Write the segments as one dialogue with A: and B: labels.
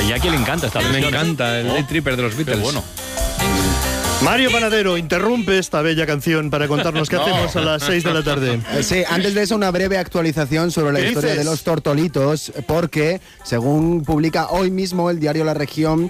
A: a Jackie le encanta esta versión.
B: Me encanta el Day Tripper de los Beatles.
A: Qué bueno.
C: Mario Panadero interrumpe esta bella canción para contarnos qué hacemos a las 6 de la tarde.
D: Sí, antes de eso una breve actualización sobre la
C: ¿Qué
D: historia
C: dices?
D: de los tortolitos, porque según publica hoy mismo el diario La Región,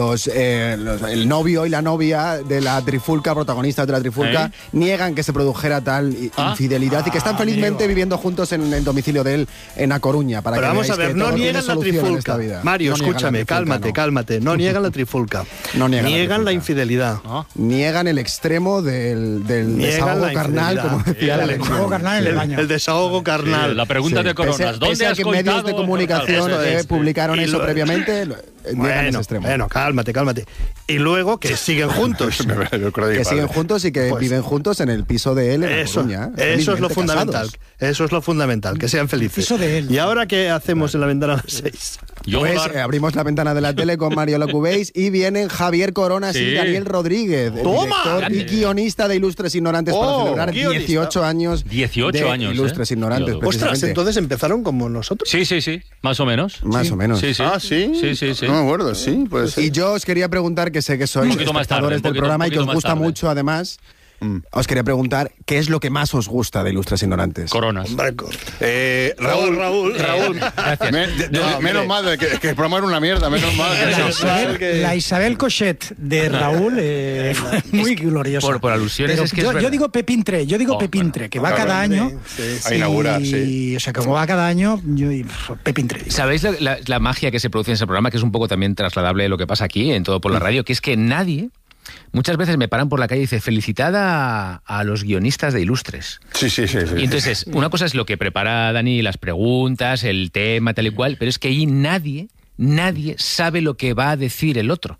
D: el novio y la novia de la trifulca, protagonistas de la trifulca, niegan que se produjera tal infidelidad y que están felizmente viviendo juntos en el domicilio de él en A Coruña. Para
C: Pero
D: que
C: vamos
D: veáis
C: a ver,
D: que
C: no
D: todo tiene
C: niegan la
D: solución en
C: trifulca.
D: esta vida.
C: Mario,
D: No niegan la
C: escúchame,
D: trifulca,
C: cálmate. No niegan la trifulca.
D: No niegan la
C: Niegan la
D: trifulca.
C: infidelidad.
D: Niegan el extremo del desahogo
C: la
D: carnal,
C: infidelidad.
D: como decía la
C: El
D: Legión.
E: desahogo carnal en el baño.
C: El desahogo carnal.
A: Sí, la pregunta de Coronas. ¿Dónde
D: Pese a
A: has
D: que medios
A: coitado?
D: de comunicación
C: Esto es.
D: publicaron
C: Y
D: eso
C: lo-
D: previamente, niegan ese extremo.
C: Bueno, cálmate. Y luego que siguen juntos.
D: Que siguen juntos y que
C: Pues-
D: viven juntos en el piso de él en La
C: Eso,
D: Coruña.
C: eso es lo
D: felizmente
C: fundamental.
D: casados.
C: Eso es lo fundamental, que sean felices.
E: Piso de él.
C: ¿Y ahora qué hacemos en la ventana a las 6?
A: Yo
D: Pues
A: volar-
D: abrimos la ventana de la tele con Mario Locubéis y vienen Javier Coronas
A: Sí.
D: y Daniel Rodríguez, el
C: ¡Toma!
D: director y guionista de Ilustres Ignorantes para celebrar
C: guionista.
D: 18 años
A: 18
D: de
A: años,
D: Ilustres Ignorantes,
A: Dios.
C: Ostras,
D: precisamente.
C: entonces empezaron como nosotros.
A: Sí, más o menos.
D: Más o menos.
A: Sí.
F: Ah, ¿sí?
A: Sí.
F: No me acuerdo, sí, pues
D: Y yo os quería preguntar, que sé que sois
A: Un poquito más tarde,
D: espectadores
A: un
D: del
A: poquito-
D: programa
A: un
D: y que os
A: poquito más
D: gusta
A: tarde.
D: mucho, además, os quería preguntar qué es lo que más os gusta de Ilustres Ignorantes.
A: Coronas.
F: Raúl, menos mal, que el programa era una mierda, menos mal.
E: La Isabel Cochet de Raúl, muy gloriosa.
B: Por alusiones,
E: Pero
B: es que es
E: yo
B: verdad.
E: digo Pepintre, Pepintre, que va cada año.
F: A inaugurar, sí.
E: O sea, como va cada año, yo Pepintre.
B: ¿Sabéis la magia que se produce en ese programa, que es un poco también trasladable de lo que pasa aquí, en Todo por la Radio? Que es que nadie, muchas veces me paran por la calle y dice, felicitad a los guionistas de Ilustres.
F: Sí.
B: Y entonces, una cosa es lo que prepara Dani, las preguntas, el tema, tal y cual, pero es que ahí nadie sabe lo que va a decir el otro.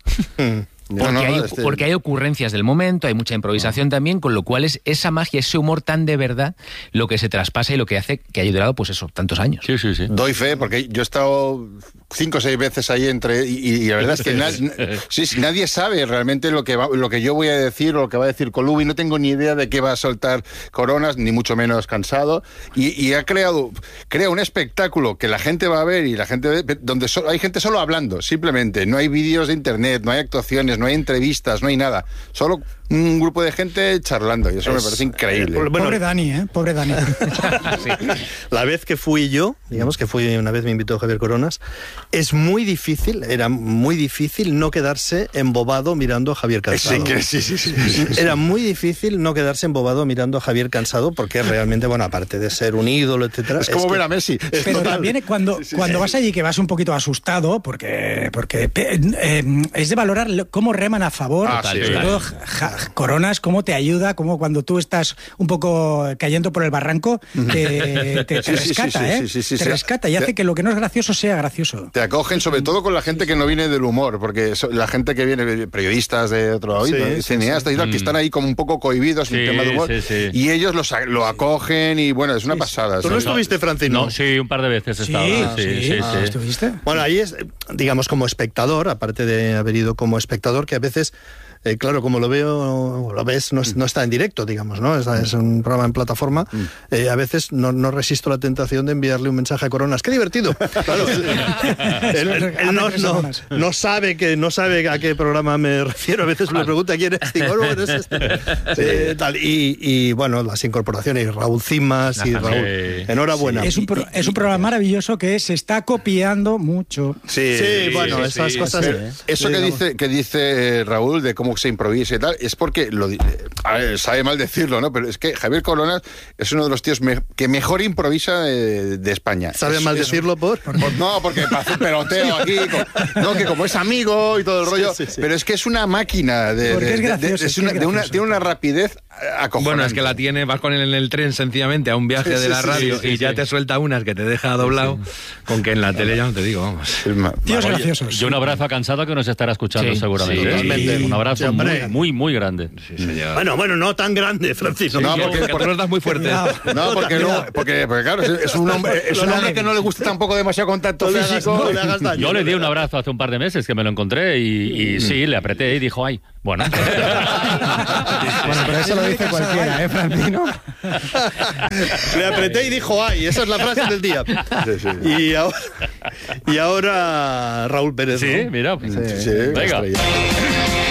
B: Porque hay ocurrencias del momento, hay mucha improvisación también, con lo cual es esa magia, ese humor tan de verdad, lo que se traspasa y lo que hace que haya durado, pues eso, tantos años.
A: Sí.
F: Doy fe, porque yo he estado 5 o 6 veces ahí y la verdad es que nadie sabe realmente lo que yo voy a decir o lo que va a decir Colubi. No tengo ni idea de qué va a soltar Coronas, ni mucho menos Cansado. Y crea un espectáculo que la gente va a ver y la gente ve, donde hay gente solo hablando, simplemente. No hay vídeos de internet, no hay actuaciones, no hay entrevistas, no hay nada. Solo un grupo de gente charlando y eso me parece increíble.
E: Pobre Dani, pobre Dani.
C: La vez que fui yo, digamos que una vez me invitó Javier Coronas, era muy difícil no quedarse embobado mirando a Javier Cansado.
F: Sí.
C: Era muy difícil no quedarse embobado mirando a Javier Cansado, porque realmente, bueno, aparte de ser un ídolo, etcétera,
F: Es como ver a Messi.
E: Pero también cuando vas allí, que vas un poquito asustado, porque es de valorar cómo reman a favor,
F: Sí.
E: sobre todo Coronas, cómo te ayuda, cómo cuando tú estás un poco cayendo por el barranco, te rescata, te rescata y hace que lo que no es gracioso sea gracioso.
F: Te acogen sobre todo con la gente que no viene del humor, porque la gente que viene, periodistas de otro lado, cineastas y tal, que están ahí como un poco cohibidos en el tema de humor, y ellos lo acogen y bueno, es una pasada.
C: ¿Tú no estuviste, Francino?
A: No, sí, un par de veces he estado. Sí.
E: ¿Estuviste?
C: Bueno, ahí es, digamos, como espectador, aparte de haber ido como espectador, que a veces, claro, como lo ves, no está en directo, digamos, ¿no? Es un programa en plataforma. A veces no resisto la tentación de enviarle un mensaje a Coronas. ¡Qué divertido! Claro, él no sabe a qué programa me refiero. A veces me pregunta quién es. Digo, bueno, es este. Tal. Y bueno, las incorporaciones, Raúl Cimas y Raúl. Enhorabuena.
E: Es un programa maravilloso que se está copiando mucho.
C: Sí, bueno, esas cosas.
F: Eso que dice Raúl de cómo se improvisa y tal, es porque sabe mal decirlo, ¿no? Pero es que Javier Coronas es uno de los tíos que mejor improvisa de España.
C: ¿Sabe mal decirlo
F: no, porque para hacer peloteo aquí, que como es amigo y todo el rollo, pero es que es una máquina tiene una rapidez acojonante.
B: Bueno, es que la tiene, vas con él en el tren sencillamente a un viaje de la radio y ya te suelta unas que te deja doblado, con que en la tele ya no te digo, vamos.
E: Tíos graciosos.
A: Y un abrazo a Cansado que nos estará escuchando seguramente.
C: totalmente.
A: Un abrazo muy grande.
C: Bueno, no tan grande, Francisco.
F: No,
B: porque nos das muy fuerte.
F: No, porque claro, es un hombre que no le gusta tampoco demasiado contacto físico.
C: No le hagas daño.
A: Yo le di un abrazo hace un par de meses que me lo encontré y sí, le apreté y dijo, ay, bueno.
D: Bueno, pero eso lo dice cualquiera, Francino?
C: Le apreté y dijo, ay, esa es la frase del día. Y ahora... Y ahora Raúl Pérez.
A: Sí,
C: ¿no?
A: mira.
F: Sí,
A: Venga.